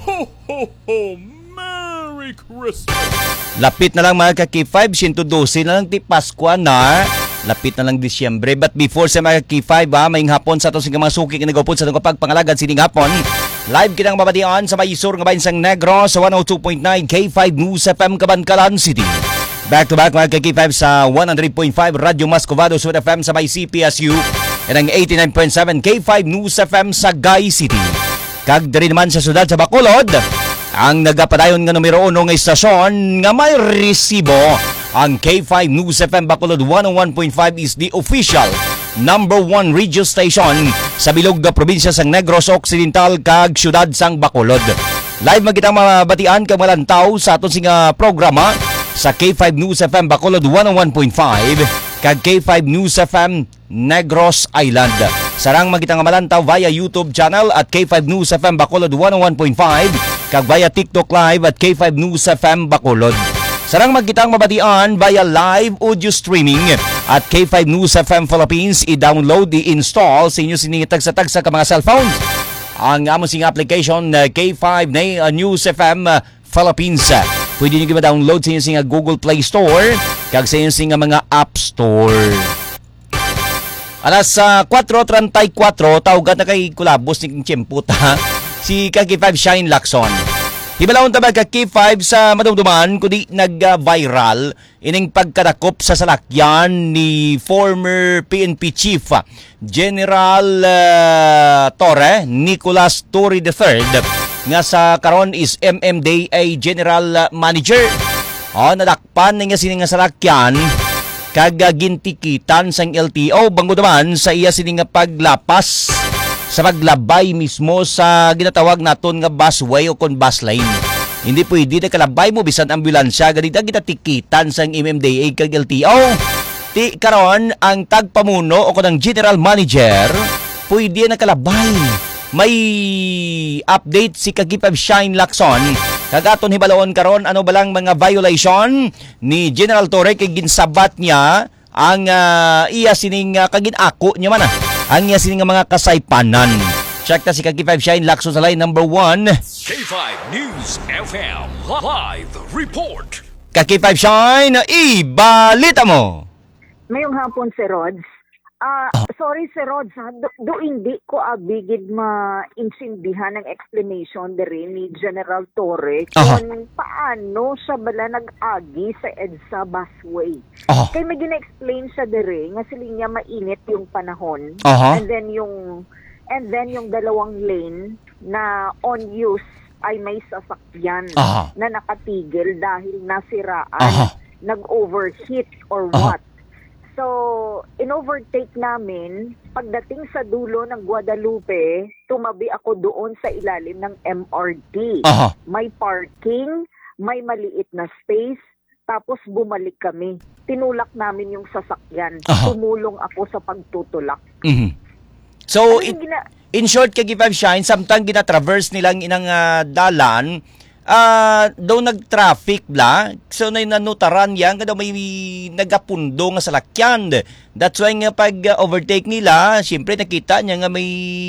Ho, ho, ho! Merry Christmas! Lapit na lang mga ka-K5, 112 na lang ti Pasko na. Lapit na lang Disyembre. But before sa mga K5, maying hapon sa itong mga suki na nagupod sa itong kapagpangalagad sining hapon. Live kinang mabadian sa Maysur nga bayan sang Negros sa 102.9 K5 News FM Cabancalan City. Back to back mga ka-K5 sa 100.5 Radyo Mascovado Sud FM sa may CPSU at ang 89.7 K5 News FM sa Gay City. Kag diri naman sa sudad sa Bacolod, ang nagapadayon nga numero 1 nga istasyon nga may resibo. Ang K5 News FM Bacolod 101.5 is the official number 1 radio station sa bilog na probinsya sang Negros Occidental kag syudad sang Bacolod. Live magitang mabatian kag malantaw sa aton singa programa sa K5 News FM Bacolod 101.5 kag K5 News FM Negros Island. Sarang magitang malantaw via YouTube channel at K5 News FM Bacolod 101.5 kag via TikTok Live at K5 News FM Bacolod. Sarang magkitang mabatian via live audio streaming at K5 News FM Philippines. I-download, i-install sa inyo siningitag sa tagsa ka mga cellphones ang among sing application K5 News FM Philippines. Pwede nyo ma-download sa inyo sing Google Play Store kag sa inyo sing mga App Store. Alas 4:34 tawgat na kay kulabos ni Tiyemputa si K5 Shine Lacson. Hibalawon tabag ka K5 sa madumduman kundi nag-viral ining pagkadakop sa salakyan ni former PNP Chief General Torre Nicolas Torre III nga sa karon is MMDA General Manager. Nadakpan nga sining nga salakyan kag gintikitan sang LTO bangod naman sa iya sining nga paglapas sa paglabay mismo sa ginatawag naton nga busway o kon bus lane. Hindi pwede na kalabay mo bisan ambulansya ganita kita tikitan sang MMDA kag LTO. Ti karon ang tagpamuno o kon ang general manager pwede na kalabay. May update si K5 Shine Lacson. Kag aton hibalawon karon ano balang mga violation ni General Torre kay ginsabat niya ang iya sining kaginako niya man ang iya sining mga kasaypanan. Check ta si K5 Shine Lacson sa line number 1. K5 News FM Live Report. K5 Shine, ibalita mo. Mayong hapon si Rods. Sorry si Rods, do hindi ko abigid ma-insindihan ng explanation dere ni General Torre kung paano siya bala nag-agi sa EDSA busway. Kaya may gina-explain siya dere nga sila niya mainit yung panahon and then yung dalawang lane na on use ay may sasakyan na nakatigil dahil nasiraan, nag-overheat or what. So, in-overtake namin, pagdating sa dulo ng Guadalupe, tumabi ako doon sa ilalim ng MRT. May parking, may maliit na space, tapos bumalik kami. Tinulak namin yung sasakyan. Tumulong ako sa pagtutulak. So, in short, K5 Shine, samtang gina-traverse nilang inang dalan, daw nag-traffic bla, so na nanutaran yan, kada may nagapundo nga salakyan. That's why nga pag overtake nila, siyempre nakita niya nga may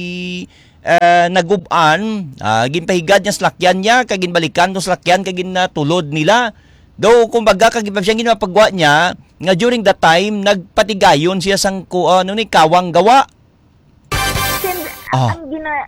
naguban, ginpahigad niya salakyan niya, kaginbalikan ng salakyan, kaginatulod nila. Though, kumbaga, kagipag siya ginapagwa niya, nga during that time, nagpatigayon siya sang kawang gawa. Ang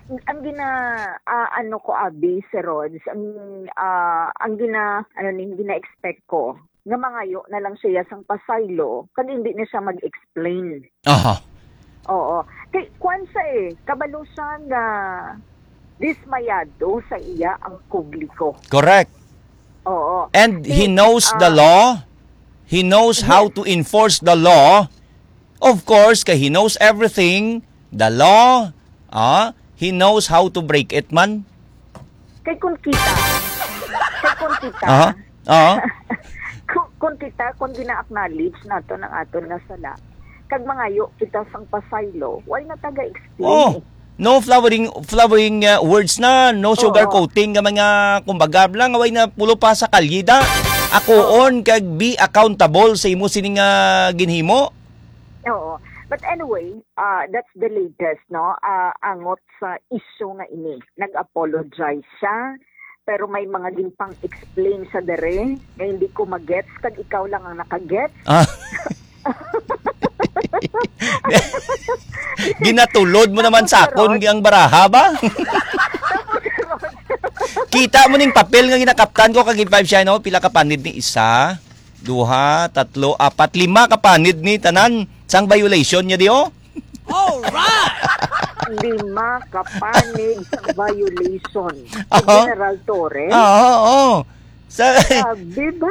ano ko abi si Rods, ang gina-expect ko nga mangayo na lang siya sang pasaylo kag hindi na siya mag-explain. Oo. Kay kwansa kabalo siya nga dismayado sa iya ang publiko. Correct. Oo. And he knows the law. He knows how to enforce the law. Of course, kay he knows everything, the law. He knows how to break it man. Kay kung kita. Kung gina-acknowledge nato ng aton nga sala, kag mangayo kita sang pasaylo, why na taga-explain? No flowering words na, no sugar coating nga mga kumbaga lang away na pulo pa sa kalyida. Akoon kag be accountable sa imo sining ginhimo. Oo. But anyway, that's the latest, no? Angot sa issue nga ini. Nag-apologize siya pero may mga ginpang explain sa dere nga hindi ko magets kag ikaw lang ang nakagets. Ginatulod mo naman sa akon ang baraha ba? Kita mo ning papel nga ginakaptan ko kag 5 siya no, pila ka panid ni 1, 2, 3, 4, 5 ka panid ni tanan. Sang violation niya di oh? Alright! 5 kapanig sa violation. Si General Torre. Oo. Sa Sabi ba?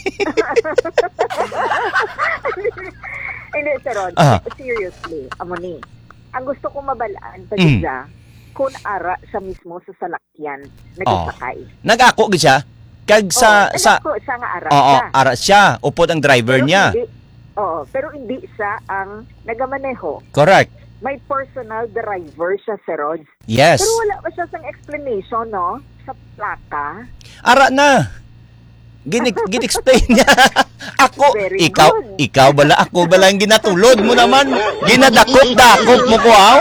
Hindi, Sir Rod. Seriously, amo ni. Ang gusto ko mabalaan pa siya, kung ara siya mismo sa salakyan, nagsakay. Nag-ako gid siya kag sa nag-ako siya nga ara Oo, siya. ara siya, upod ang driver Pero niya. pero hindi siya ang nagamaneho. Correct. May personal driver siya, Sir Rod. Yes. Pero wala pa siya sang explanation, no? Sa plaka. Ara na. Gin-explain niya. Ako, Very ikaw bala, ako bala ang ginatulod mo naman. Ginadakop-dakop mo ko, aw.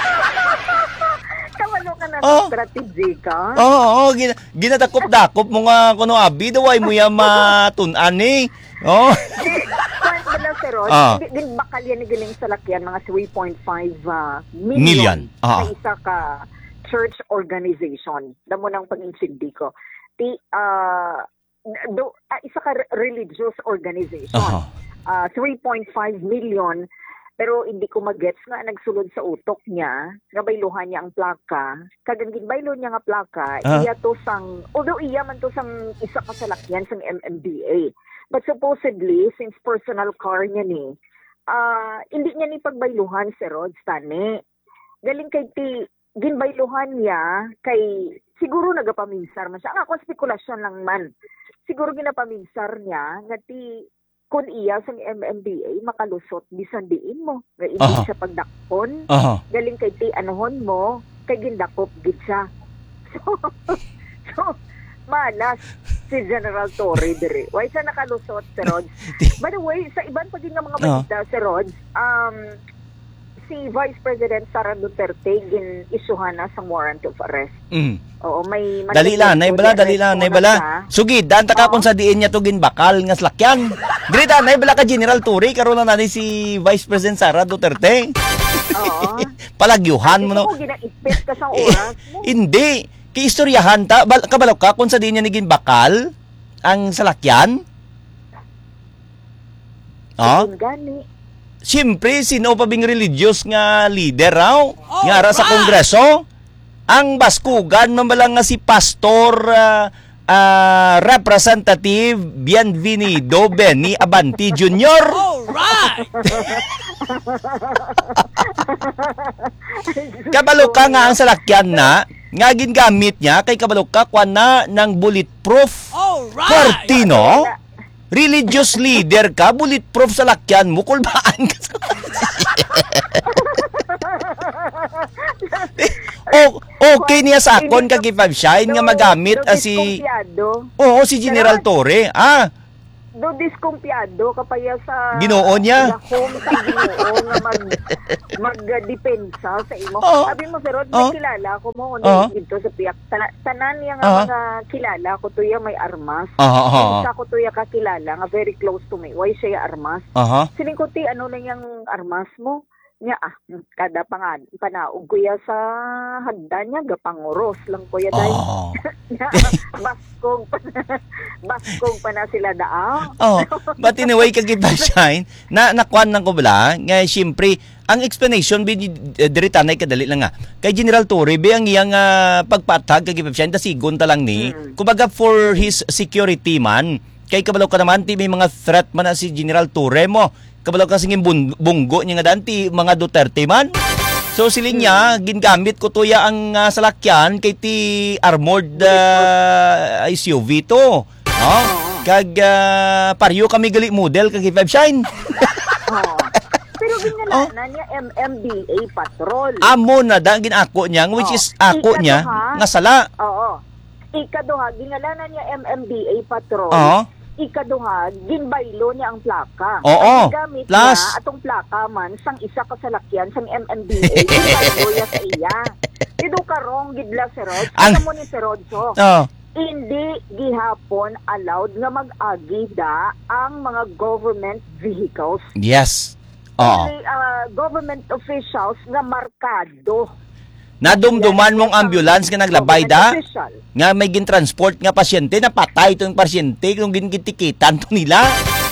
Kawalo ka na Oh. sa strategy ka. Oo, ginadakop-dakop mo nga kuno abi, daway mo ya matun-an eh. Oh. Kwan ba lang, Sir Rod? Din bakal yan ni galing sa lakyan, mga 3.5 million. Sa isa ka church organization. Damo nang pag-insindi ko. Isa ka religious organization. 3.5 million, pero hindi ko magets nga nagsulod sa utok niya, nga bayluhan niya ang plaka. Kagang ginbaylo niya nga plaka, iya to sang, although iya man to sang isa ka salakyan sang MMDA. But supposedly, since personal car niya ni, hindi niya ni pagbayluhan si Rod Stane. Galing kay ginbayluhan niya, kay siguro nagapaminsar man siya. Ang ako spekulasyon lang man. Siguro ginapaminsar niya nga kung iya sa MMDA makalusot bisan diin mo nga hindi siya pagdakpon. Galing kay anohon mo kay gindakop gid siya. So malas si General Torre dire. Why siya nakalusot, Sir Rod? By the way, sa iban pa din nga mga balita, Sir Rod, si Vice President Sara Duterte gin-isuhan na sa warrant of arrest. Oo, may dali lang, nay bala. Sugid, daan ta ka kung sa diin niya to ginbakal nga slakyan. Grita, nay bala ka General Torre, karon na nani si Vice President Sara Duterte. Oo. Palagyuhan mo no. Gina-ispit ka sa oras mo. Hindi, kiistoryahan ta, kabalaw ka kung sa diin niya ni ginbakal ang salakyan. Gani. Siyempre, sino pa bing religious nga leader raw? Nga ara sa Kongreso? Ang baskugan mamalang nga si Pastor Representative Bienvenido Benny Abanti Jr. Alright! Kabalo ka nga ang salakyan na, nga gingamit niya, kay kabalo ka kwan na ng bulletproof. Alright! Cortino? Religious leader ka, bulletproof sa lakyan mo, kulbaan ka sa... Okay niya sa akon kag 5 shine nga magamit si General Torre. Do diskumpiyado kapaya sa Ginoo niya. Home sa Ginoo nga magdepensa sa imo. Sabi mo, Sir Rod, kilala ko mo dito sa piyak. Tanan niya nga mga kilala ko tuya may armas. Isa ko tuya kakilala nga very close to me. Why siya armas? Sining ko ano na yung armas mo? Nya kada panaog kuya sa hagdan niya gapanguros lang kuya dai. Baskog pa na sila daa. But anyway kag shine nakuan lang ko bala nga syempre ang explanation diri tanay kadali lang nga kay General Torre be ang iyang pagpatag kag shine dasigon ta lang ni kumbaga for his security man kay kabalaw ka naman ti may mga threat man na si General Torre mo. Kabalaw kasi ng bunggo niya nga danti mga Duterte man. So siling niya gingamit ko tuya ang salakyan kay ti armored SUV to. Kag paryo kami gali model kag 5 shine. Pero ginalanan niya MMDA patrol. Amo na da ginako niya which is ako niya nga sala. Ikaduha gingalanan niya MMDA patrol. Ikaduha, ginbaylo niya ang plaka. Gamit plus niya atong plaka man sang isa ka salakyan sang MMDA. Ginbaylo niya sa iya. Tido karong gidla si Rod. Ano mo ni si Rod so? hindi gihapon allowed nga mag-agi da ang mga government vehicles. Yes. Oo. Only, government officials nga markado. Nadumduman mong ambulance nga naglabay da, Government official. nga may gin-transport nga pasyente, napatay itong pasyente kung ginitikitan to nila.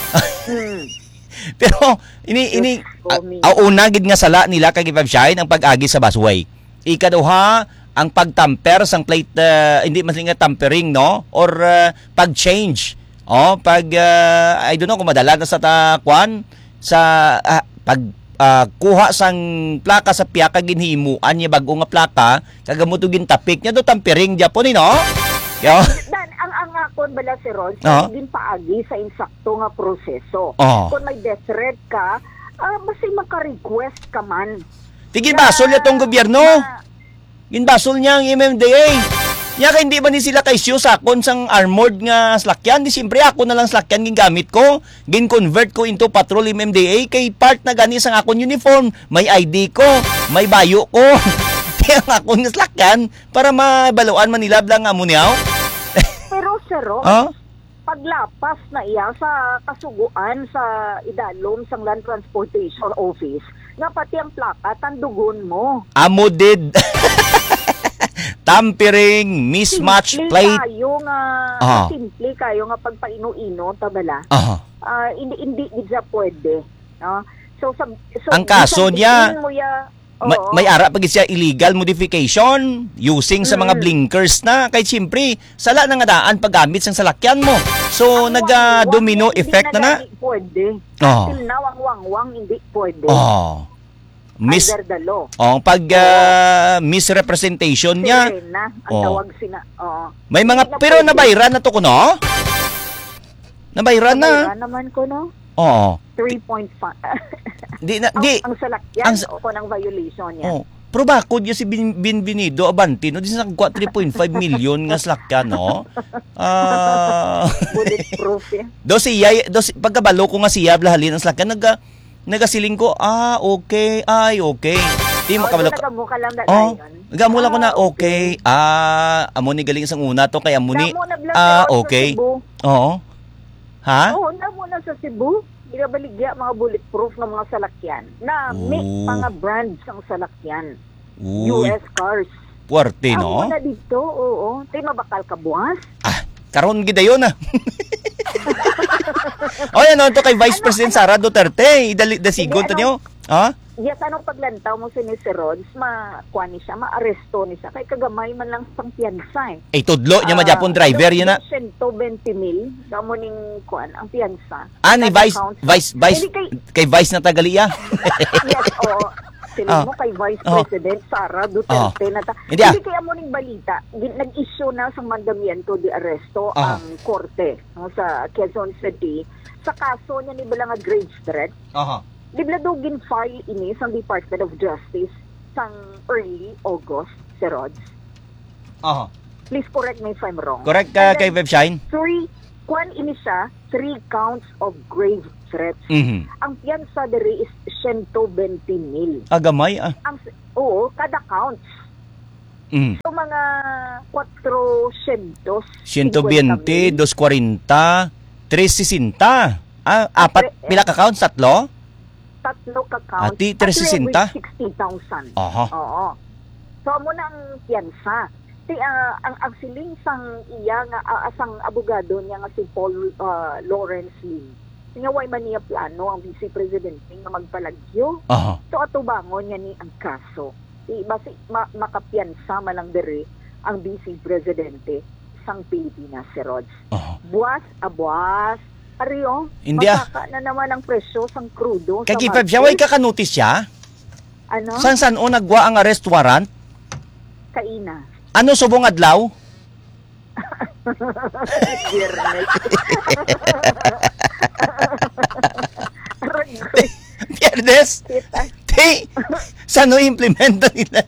Pero, una gid nga sala nila kay Shine ang pag-agi sa busway. Ikaduha, ang pagtamper sang plate, hindi man nga tampering, no? Or pag-change. I don't know kung madala na sa takwan, sa kuha sang plaka sa piyaka ginhimuan niya bago nga plaka, kagamuto gintapik niya do tampering Japon, no? Yo. Dan, ang akon bala si Ron, din paagi sa insakto nga proseso. Kung may death threat ka, basta maka-request ka man. Tigil basol niya tong gobyerno. Ginbasol niya ang MMDA. Nya kay hindi ba ni sila kay siyo sakon sang armored nga slakyan? Di siyempre ako na lang slakyan gingamit ko. Gin-convert ko into patrol MMDA kay part na gani sang akon uniform. May ID ko, may bayo ko. Kaya ang akon nga slakyan para mabaluan man nila blang amunyaw. Pero sir, paglapas na iya sa kasuguan sa idalom sang Land Transportation Office, nga pati ang plaka tandugon mo. Amodid. Tampering, mismatch simple plate. Kayo nga, simple kayo nga pagpaino-ino, tabala. Hindi siya pwede. No? So, ang kaso niya, mo may ara pag siya illegal modification using sa mga blinkers na kay siyempre sala na nga daan paggamit sang salakyan mo. So nag-domino effect na. Hindi pwede. Till now, ang wang-wang hindi pwede. Under the law. Misrepresentation niya. Sirena, ang tawag sina. May mga, pero nabayran na to ko, no? Nabayran na. Nabayran naman ko, no? 3.5. Ang salakyan o ng violation niya. Pero bakod niya si Binvenido Abanti, no? Di sa 3.5 million nga salakyan, no? Bulletproof, eh. Pagkabalo ko nga siya, blahalin ang salakyan, nagasiling ko, okay, okay. Di makabalo ka. Nagamuka lang na yun. Nagamula ko na, okay. Amo ni galing isang una to, kaya amo ni, okay. Oo. Ha? Oo, muna sa Cebu. Ginabaligya mga bulletproof ng mga salakyan. Na may mga brands ang salakyan. US cars. Puwerte, no? Amo na dito, oo. Tayo mabakal ka buwas? Karon gid ayon na. Yan to kay Vice President Sara Duterte, idasigon to niyo. Yes, anong paglantaw mo si Sir Rods, makuha ni siya, ma-aresto ni siya, kay kagamay man lang sang piyansa eh. Tudlo niya Japon driver yun na. 120,000, damo ning kuan ang piyansa. Ni Vice kay Vice na Tagalia. Yes, oo. Sila mo kay Vice President Sara Duterte na hindi kaya mo ning balita, nag-issue na sa mandamiento de arresto ang korte sa Quezon City sa kaso niya ni Balanga grave threat. Dibladugin file ini sa Department of Justice sang early August, Sir Rods. Please correct me if I'm wrong. Correct ka kay Webshine? 3 counts of grave threats. Ang piyansa dere is 120,000. Agamay kada counts. So mga 400, 120, 240, 360. Apat, pila ka counts? Tatlo ka counts. 360? 60,000. Oo. So mo na ang piyansa. Ang siling sang iya nga asang abogado niya nga si Paul Lawrence Lim. Singaway man niya plano ang Vice President nga magpalagyo. So atubangon niya ni ang kaso. Basi makapiyansa malang dere ang Vice Presidente sang Pilipinas, si Rods. Buwas. Ariyo, masaka na naman ang presyo sang krudo. Kaya kipag siya, way ka-notice siya? Ano? San o nagwa ang arrest warrant? Kaina. Ano subong adlaw? Biyernes. Biyernes? Saan o implementa nila?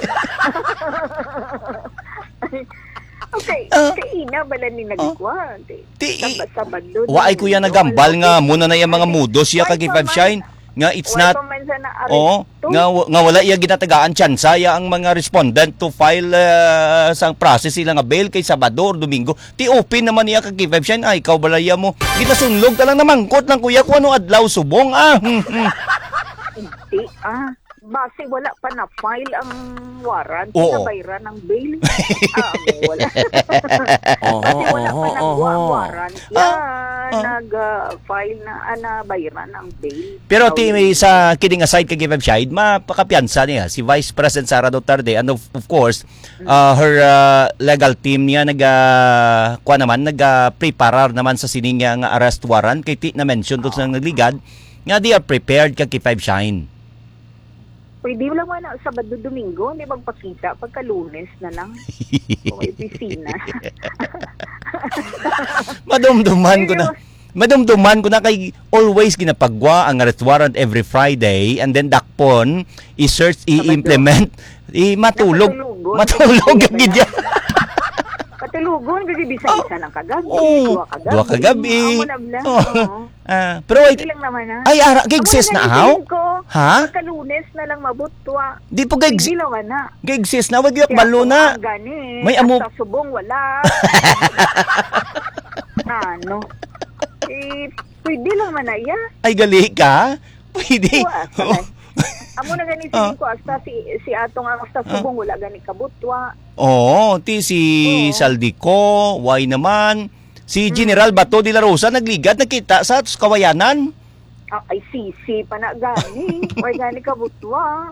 Okay, kaina bala ni nagkuha. Sabad doon. Waay kuya nagambal nga muna na yung mga mudos siya kagipag shine. Nga it's not sa na Oo, nga wala iya ginatagaan tsansa ya ang mga respondent to file sang process sila nga bail kay Sabado or Domingo. Ti open naman niya kag K5 siya. Ay, ikaw balaya mo. Ginasunlog ta lang namangkot lang kuya kung ano adlaw subong. Hindi, base wala pa na file ang warrant, Oo. pinabayran ng bail. Wala. Kasi wala pa nag-warrant. Nag-file na bayran ng bail. Pero ti may sa kidding aside kay K5 Shahid, mapakapiansa niya si Vice President Sara Duterte and of course her legal team niya nag-preparar naman sa sining nga arrest warrant kay ti na mention to sa nagligad nga they are prepared kay K5 Shahid. Pwede lang man Sabado Domingo, hindi magpakita pagka Lunes na lang. O opisina. Madumduman ko na kay always ginapagwa ang arrest warrant every Friday and then dakpon i-search, i-implement, matulog ang gidya. Patulugon kasi bisa-isa ng kagabi. Dua kagabi. Pero wait, lang naman ay ara gigsis na aw? Ha? Pagka Lunes na lang mabutwa. Di po gigsis. Hindi naman na. Gigsis na wag yak malo na. May amo sa subong wala. Ano? Pwede lang man na iya. Ay gali ka? Pwede. Amo na gani si ko hasta si atong hasta subong wala gani kabutwa. Oo, ti si Saldico, why naman? Si General Bato de la Rosa nagligad nakita sa kawayanan. Ay sisi pa na gani, why gani kabutwa.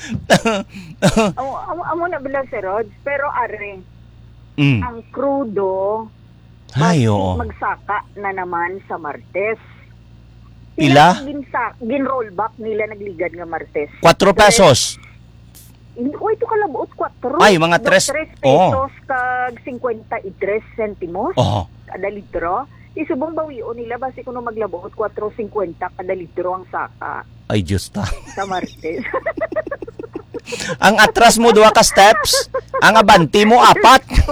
Amo na bilang si Rods, pero are ang crudo magsaka na naman sa Martes. Pila? Gin-rollback nila nagligad nga Martes. 4 pesos. Ito kalabuot 4. Ay, mga 3 pesos kag 53 centimos kada litro. Isubong bawion nila basi kuno maglabuot 4.50 kada litro ang saka. Ay, Diyos ta. Sa Martes. Ang atras mo 2 ka steps, ang abanti mo 4.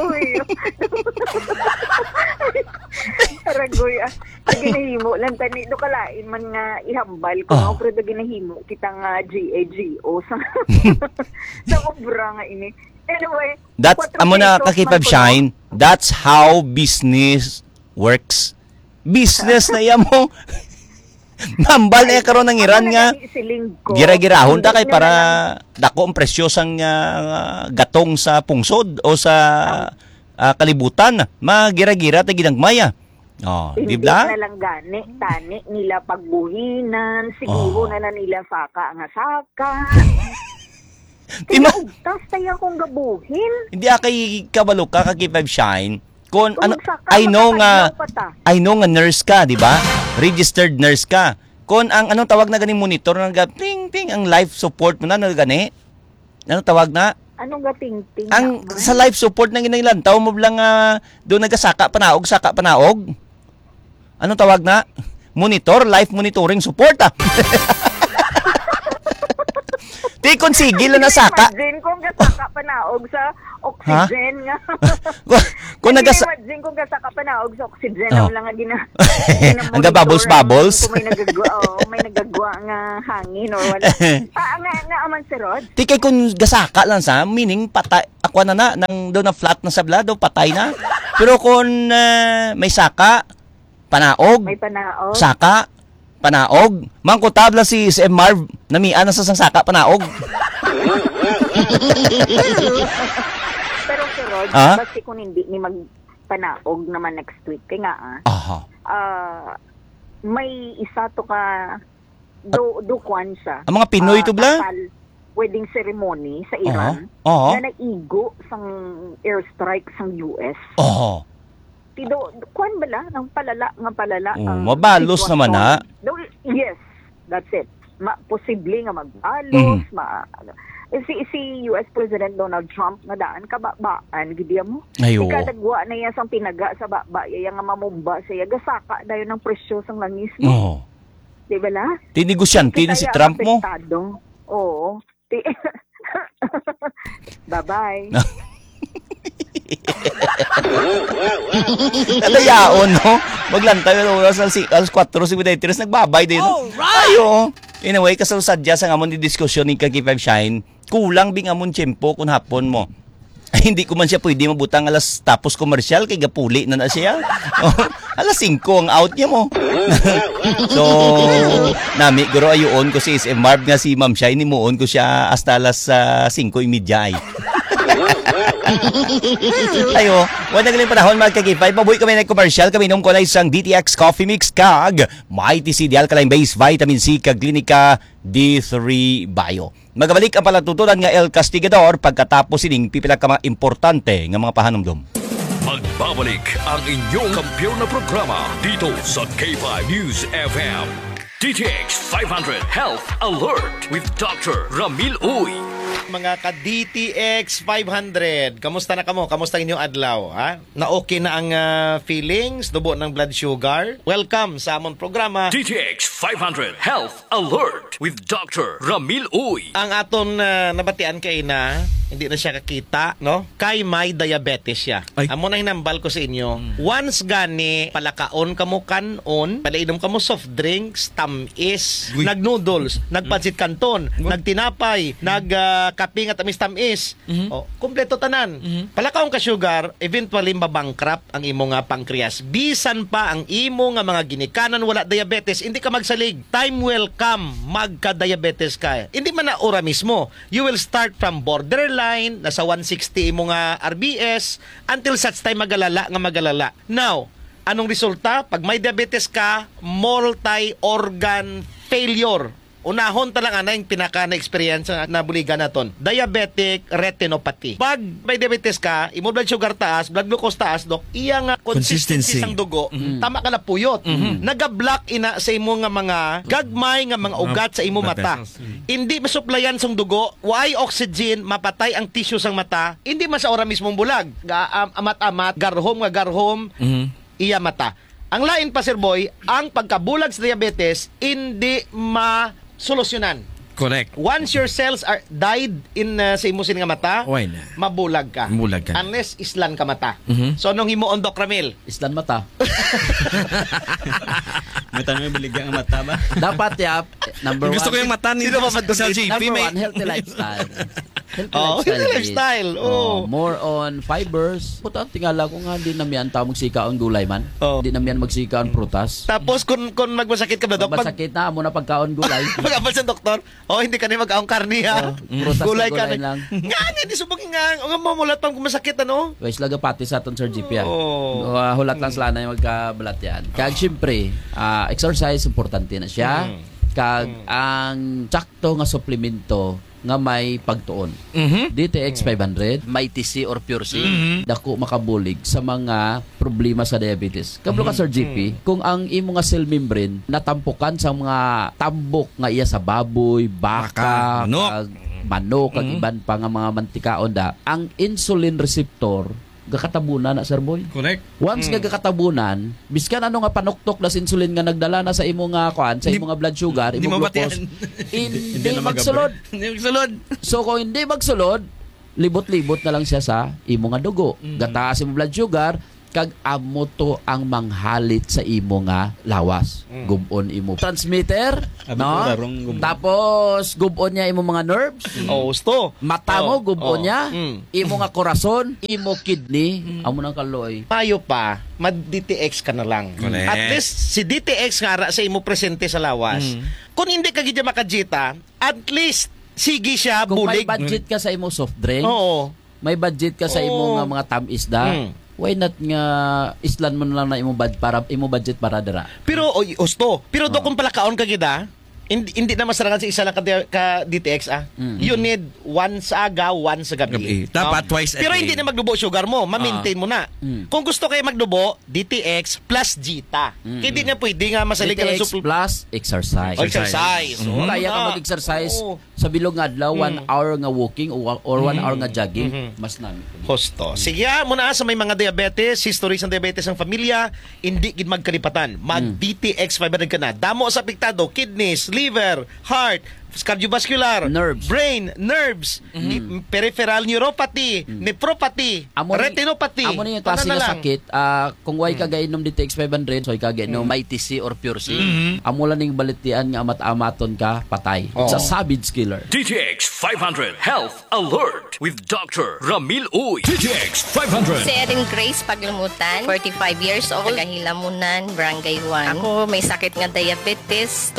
Aragoy, ginahimo lang tani do kalain man nga ihambal ko pero do ginahimo kita nga GAGO sa obra nga ini. Anyway, that's amo na kakipab shine. That's how business works. Business na yan mo. Nambal na karon ng Iran nga. Gira-girahon ta kay para dako ang presyo sang gatong sa pungsod o sa kalibutan. Magira-gira ta ginagmaya. Di ba? Hindi na lang gani, tani nila pagbuhinan, sigiho na nila saka nga saka. Tas tayo kong gabuhin. Hindi akay kabalo ka kag-5 shine. Kung ano, I know nga nurse ka, di ba? Registered nurse ka. Kung ang anong tawag na ganing monitor na ting ting ang life support mo na gani. Ano tawag na? Anong gating-ting? Ang sa life support na ginailantaw mo lang doon nagasaka panaog. Anong tawag na? Monitor, life monitoring support Di kon sigil na saka. Imagine kung gasaka panaog sa oxygen nga. Kung imagine kung gasaka panaog sa oxygen lang nga ang bubbles. May nagagwa nga hangin or wala. Nga aman si Rod. Di kay kung gasaka lang sa meaning patay ako na nang daw na flat na sabla daw patay na. Pero kung may saka panaog. May panaog. Saka panaog. Mangkutabla si SM Marv namian na sa saka panaog. Pero si Rod, basta kung hindi ni magpanaog naman next week, kaya nga may isa to ka do kwan siya. Ang mga Pinoy to bla? Wedding ceremony sa Iran na naigo sang airstrike sang US. Tido, kwan bala? Nang palala. Mabalos naman na. Yes, that's it. Posible nga magbalos. Si US President Donald Trump nga daan kababaan, gidya mo. Ikadagwa na yan sang pinaga sa baba, iya nga mamumba siya. Gasaka dayon ng presyo sang langis mo. Di ba la? Tinigosyante na si Trump mo. Oo. Bye-bye. Nalayaon, no? Maglantay alas 4:53 nagbabay din. Ayo. In a way, kasalsadya sa ngamon di diskusyon ni Kaki 5 Shine, kulang bing amon tiyempo kung hapon mo. Ay, hindi ko man siya pwede mabutang alas tapos komersyal kay gapuli na siya. Alas 5 ang out niya mo. So, nami guro ayoon ko si SM Marv nga si Ma'am Shine nimuon ko siya hasta alas 5:30 ay. Ayo, wala galing panahon mga kagipay. Pabuhay kami ng commercial. Kami nung ko na isang DTX Coffee Mix kag Mighty C Alkaline Base Vitamin C kag Clinica D3 Bio. Magabalik ang palatutunan nga El Castigador pagkatapos sining pipila ka mga importante nga mga pahanumdom. Magbabalik ang inyong kampiyon na programa dito sa K5 News FM. DTX 500 Health Alert with Dr. Ramil Uy. Mga ka-DTX 500, kamusta na kamo? Kamusta inyong adlaw? Ha? Na okay na ang feelings, dubo ng blood sugar? Welcome sa among programa. DTX 500 Health Alert with Dr. Ramil Uy. Ang aton nabatian kay na, hindi na siya kakita, no? Kay may diabetes siya. Amo na hinambal ko sa inyo. Once gani, palakaon kamo kanon, palainom kamo soft drinks, tamis, nag-noodles, nagpansit kanton, nagtinapay, kaping at tamis-tamis. O, kumpleto tanan. Palakaon ka sugar, eventually mabankrupt ang imo nga pancreas. Bisan pa ang imo nga mga ginikanan wala diabetes, hindi ka magsalig. Time will come, magka-diabetes ka. Hindi man na ora mismo. You will start from borderline, nasa 160 imo nga RBS, until such time magalala. Now, anong resulta? Pag may diabetes ka, multi-organ failure. Unahon talang yung pinaka na-experience na buligan naton. Diabetic retinopathy. Pag may diabetes ka, imo blood sugar taas, blood glucose taas, dok, iya nga consistency sang dugo, tama ka na puyot. Naga-block ina sa imo nga mga gagmay nga mga ugat sa imo mata. Hindi masuplayan sang dugo, why oxygen, mapatay ang tissue sang mata, hindi man sa ora mismong bulag. Amat-amat, garhom, iya mata. Ang lain pa, Sir Boy, ang pagkabulag sa diabetes, hindi solusyonan. Correct. Once your cells are died in sa imusin nga mata, Why na? mabulag ka. Mabulag ka. Unless islan ka mata. So, nung himuon, Doc Ramil? Islan mata. May tanong yung baligyan ang mata ba? Dapat number one. Gusto ko yung mata ni sa GP. Number one, healthy lifestyle. Healthy lifestyle. More on fibers. Puta, tingala ko nga, hindi naman tao magsika ang gulay man. Hindi naman magsika ang prutas. Tapos, kung magmasakit ka ba, Doc? Masakit na, mo na pagkaon gulay. Pag-abal sa doktor, hindi ka na mag-aong karni, ha? Prutas Gulay na ka gulay lang. Nga, hindi subagin nga. Nga mamulat pang kumasakit, ano? Wais laga pati sa aton Sir GP yan. Oh. Hulat lang sila na yung magkabalat yan. Kag syempre, exercise, importante na siya. Kag ang sakto nga suplemento nga may pagtuon. DTX 500, may TC or Pure C, dako makabulig sa mga problema sa diabetes. Kablo ka Sir GP, kung ang imo nga cell membrane natampukan sa mga tambok nga iya sa baboy, baka, manok, kag iban pa nga mga mantikaon da, ang insulin receptor gakatabunan na Sir Boy. Correct. Once nga gakatabunan, biskan ano nga panuktok na insulin nga nagdala na sa imo nga kuan, sa imo nga blood sugar, imo glucose, hindi magsulod. Hindi magsulod. So kung hindi magsulod, libot-libot na lang siya sa imo nga dugo. Gataas imo blood sugar, kag amo to ang manghalit sa imo nga lawas. Gubon imo transmitter, no? Tapos gubon niya imo mga nerves. Gusto. Mata mo gubon niya, imo nga korason, imo kidney, amo nang kaloy. Payo pa, mag-DTX ka na lang. Correct. At least si DTX nga sa imo presente sa lawas. Kung hindi ka gidya makajita, at least sige siya Kung may bulig. budget ka sa imo soft drink, Oo. may budget ka sa imo nga mga tamis-da, why not nga islan mo na lang na imo budget para dira. Pero gusto. Pero do kung palakaon ka gida, hindi na masarangan sa isa lang ka DTX You need once aga, once sa gabi. Dapat twice a Pero day. hindi na magdubo sugar mo, ma-maintain mo na. Kung gusto kayo magdubo, DTX plus Gita. Hindi na pwede nga masalig ka ng DTX plus exercise. exercise. Kaya ka mag-exercise sa bilog nga adlaw, 1 hour nga walking or 1 hour nga jogging, mas nami. Hosto. Sige, muna sa may mga diabetes, history sa diabetes ng pamilya, hindi gid magkalipatan. Mag-DTX 500 ka na. Damo sa apektado, kidneys, liver, heart, cardiovascular, Nerves. brain, nerves, peripheral neuropathy, nephropathy, retinopathy. Amo na yung klase Paano na nga lang? sakit. Kung way kagainom DTX 500, so kagainom may TC or pure C. Amo lang ning balitian nga amat-amaton ka, patay. Sa savage killer. DTX 500 Health Alert with Dr. Ramil Uy. DTX 500. Si Erin Grace Paglumutan, 45 years old, Hilamunan, Barangay 1. Ako may sakit nga diabetes,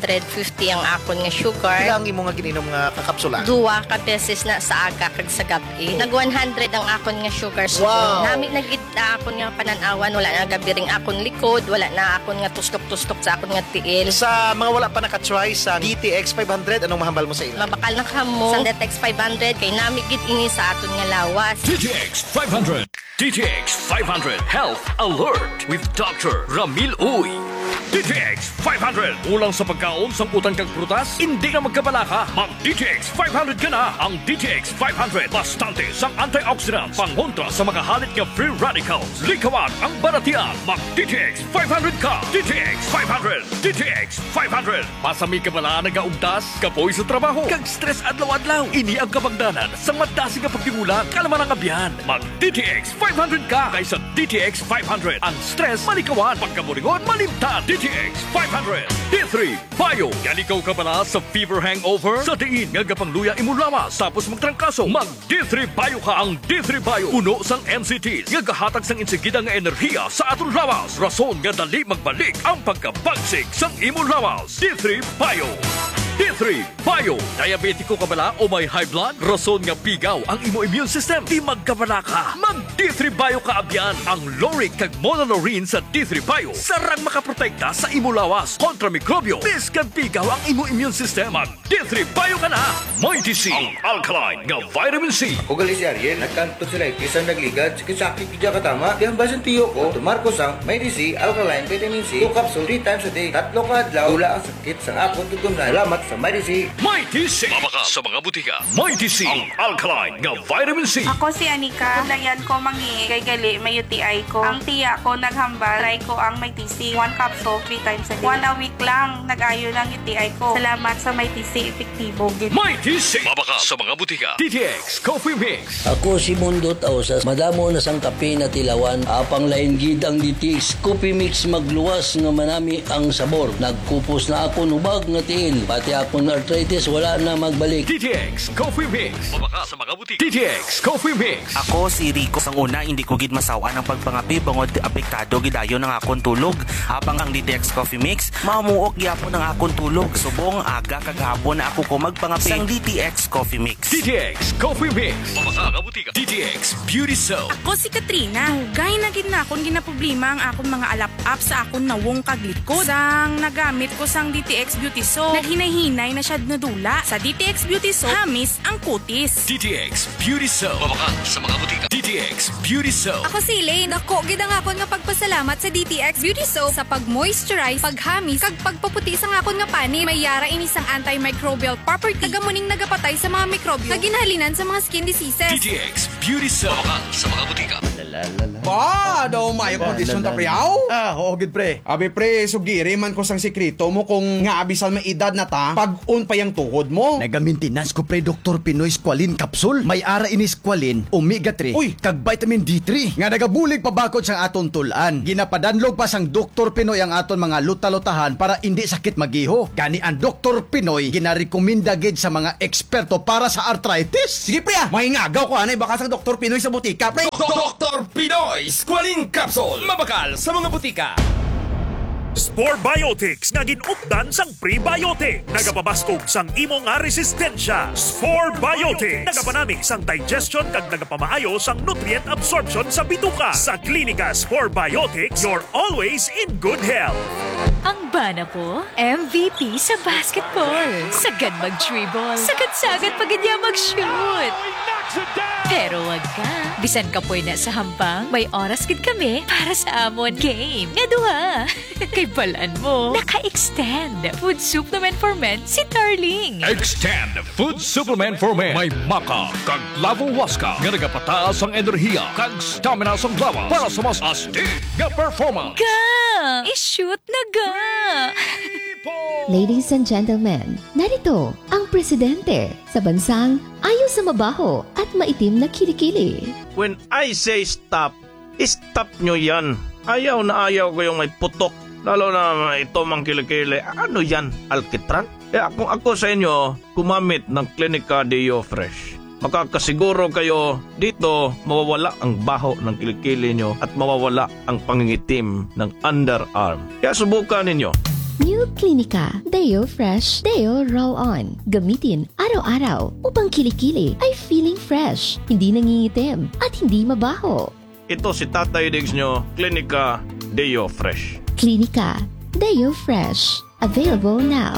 250 ang akon nga sugar. Ilang imo nga gininom nga kakapsula? Duwa ka beses na sa aga kag sa gabi. Nag 100 ang akon nga sugar. Wow. Nami nagit na akon nga pananawan, wala na gabiring akon likod, wala na akon nga tuslok-tuslok sa akon nga tiil. Sa mga wala pa nakatry sa DTX 500, anong mahambal mo sa ila? Mabakal na kamo sa DTX 500 kay nami gid ini sa aton nga lawas. DTX 500. DTX 500 Health Alert with Dr. Ramil Uy. DTX 500. Ulang sa pagkaon, samputan kang prutas, hindi na magkabalaka. Mag DTX 500 ka na. Ang DTX 500. Bastante sang antioxidants. Pangontra sa mga halit nga free radicals. Likawan ang baratian. Mag DTX 500 ka. DTX 500. DTX 500. Pasami ka bala nagaugtas, kapoy sa trabaho, kag stress adlaw-adlaw. Ini ang kabangdanan sa madasi nga pagtingulan. Kalaman ang abyan. Mag DTX 500 ka. Kaysa DTX 500. Ang stress malikawan. Pagkaburingon malimtan. DTX 500. D3 Bio. Yan ikaw ka bala sa fever hangover? Sa diin nga gapangluya imo lawas. Tapos magtrangkaso. Mag D3 Bio ka. Ang D3 Bio. Puno sang NCTs. Nga gahatag sang insigida nga enerhiya sa atong lawas. Rason nga dali magbalik ang pagkabagsig sang imo lawas. D3 Bio. D3 Bio. Diabetiko ka bala o may high blood? Rason nga pigaw ang imo immune system. Di magkabala ka. Mag D3 Bio ka abyan. Ang Loric kag Monolaurin sa D3 Bio. Sarang makaprotekta sa imo lawas kontra mikrobyo. Biskan pigaw ang imo immune system. Mag D3 Bio ka na. May DC. Ang alkaline nga vitamin C. Ako gali si Ariel, nagkantot sila isang nagligad, sakit kidya katama, di hambas ang tiyo ko, tumarko sang, may DC, alkaline, vitamin C, 2 capsule, 3 times a day, 3 ka adlaw, wala ang sakit sang akong tutunan. Salamat sa may DC. May DC. Mabaka sa mga butika. May DC. Ang alkaline nga vitamin C. Ako si Anika. Dayan ko mangi kay gali may UTI ko. Ang tiya ko naghambal. Try ko ang may TC. 1 capsule 3 times a day. 1 a week lang nag-ayo ng UTI ko. Salamat sa may TC. Epektibo. May DC. Mabaka sa mga butika. DTX Coffee Mix. Ako si Mundot Ausas. Madamo na sang kape na tilawan. Apang lain gid ang DTX Coffee Mix magluwas nga manami ang sabor. Nagkupos na ako nubag nga tiil. Pati akong arthritis wala na magbalik. DTX Coffee Mix. Mabaka sa mga butika. DTX Coffee Mix. Ako si Rico. Sang una, hindi ko gid masawa ng pagpangapi bangod apektado gidayon ng akong tulog. Habang ang DTX Coffee Mix, mamuok gyapon ng akong tulog. Subong aga kagahapon na ako ko magpangapi sang DTX Coffee Mix. DTX Coffee Mix. Mabaka sa butika. DTX Beauty Soap. Ako si Katrina. Gay na gid na akong ginaproblema ang akong mga alap-up sa akong nawong kaglikod. Sang nagamit ko sang DTX Beauty Soap, naghinay-hinay na siya nadula. Sa DTX Beauty Soap, hamis ang kutis. DTX Beauty Soap. Mabaka sa mga butika. DTX Beauty Soap. Ako si Elaine. Ako, gid ang akon nga pagpasalamat sa DTX Beauty Soap sa pag-moisturize, paghamis, kag pagpaputi sa akon nga pani. May yara ini sang antimicrobial property. Tagamuning nagapatay sa mga mikrobyo. Kaginhalinan sa mga skin diseases. DTX Beauty Soap. Mabaka sa mga butika. Ba, daw mayo kondisyon ta priyaw? Oo, gid pre. Abi pre, sugiri man ko sang sekreto mo kung nga abisal may edad na ta, pag-un pa yung tuhod mo. Nagamintinas ko pre Dr. Pinoy Squalene Capsule. May ara ini Squalene, Omega 3, kag vitamin D3. Nga nagabulig pa bakod sang aton tulan. Ginapadanlog pa sang Dr. Pinoy ang aton mga luta-lutahan para hindi sakit magiho. Gani ang Dr. Pinoy ginarekomenda gid sa mga eksperto para sa arthritis. Sige pre, mahingagaw ko anay baka sang Dr. Pinoy sa butika pre. Dr. Pinoy Squalene Capsule. Mabakal sa mga butika. Spore Biotics nga ginupdan sang prebiotic. Nagapabaskog sang imo nga resistensya. Spore Biotics nagapanami sang digestion kag nagapamaayo sang nutrient absorption sa bituka. Sa klinika Spore Biotics, you're always in good health. Ang bana ko, MVP sa basketball. Sagad mag-dribble. Sagad-sagad pag niya mag-shoot. Pero wag ka. Bisan ka po na sa hampang, may oras gid kami para sa amon game. Nga duha. Kay balaan mo, naka-extend food supplement for men si Darling. Extend Food Supplement for Men. May maka kag lavo waska nga nagapataas ang enerhiya kag stamina sa lawas para sa mas astig nga performance. Ga! I-shoot na ga! Ladies and gentlemen, narito presidente sa bansang ayaw sa mabaho at maitim na kilikili. When I say stop, stop nyo yan. Ayaw na ayaw ko yung may putok. Lalo na ito mang kilikili. Ano yan? Alkitran? Kung ako sa inyo, gumamit ng Clinica Deo Fresh. Makakasiguro kayo dito mawawala ang baho ng kilikili nyo at mawawala ang pangingitim ng underarm. Kaya subukan ninyo. New Clinica Deo Fresh Deo Roll-On. Gamitin araw-araw upang kilikili ay feeling fresh, hindi nangingitim at hindi mabaho. Ito si Tatay Diggs nyo, Clinica Deo Fresh. Clinica Deo Fresh. Available now.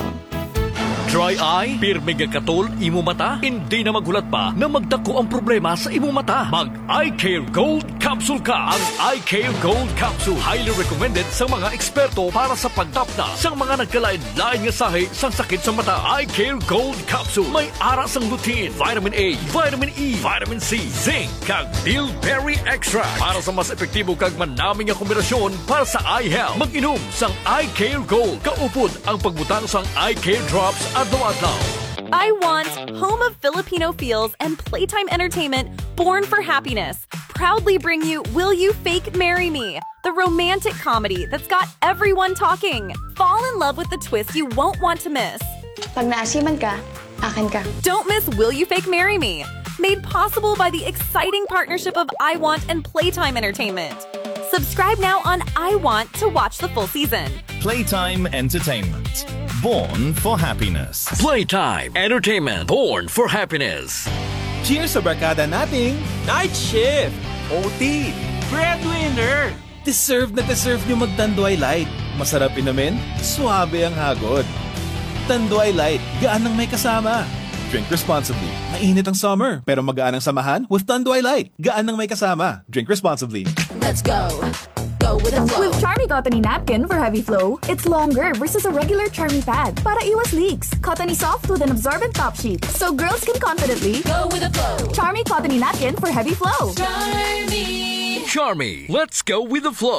Dry eye, pirmi katol, imo mata, hindi na magulat pa na magdako ang problema sa imo mata. Mag Eye Care Gold Capsule ka. Ang Eye Care Gold Capsule highly recommended sa mga eksperto para sa pagtapna sa mga nagkalain-lain nga sahi sang sakit sa mata. Eye Care Gold Capsule may ara sang lutein, vitamin A, vitamin E, vitamin C, zinc, kag bilberry extract para sa mas epektibo kag manaming nga kombinasyon para sa eye health. Mag-inom sang Eye Care Gold. Kaupod ang pagbutang sang Eye Care Drops adlaw-adlaw. I Want, home of Filipino feels and playtime entertainment born for happiness, proudly bring you Will You Fake Marry Me, the romantic comedy that's got everyone talking. Fall in love with the twist you won't want to miss. Pag naasiman ka, akin ka. Don't miss Will You Fake Marry Me, made possible by the exciting partnership of I Want and Playtime Entertainment. Subscribe now on I Want to watch the full season. Playtime Entertainment. Born for happiness. Playtime Entertainment. Born for happiness. Cheers sa barkada nating Night Shift, OT, Breadwinner. Deserve na deserve nyo mag-Tanduay Light. Masarap inumin, suabe ang hagod. Tanduay Light, gaan ng may kasama. Drink responsibly. Mainit ang summer, pero magaan ang samahan with Tanduay Light. Gaan ng may kasama. Drink responsibly. Let's go. Go with the flow. With Charmy Cottony Napkin for heavy flow, it's longer versus a regular Charmy pad para iwas leaks. Cottony soft with an absorbent top sheet, so girls can confidently go with the flow. Charmy Cottony Napkin for heavy flow. Charmy, let's go with the flow.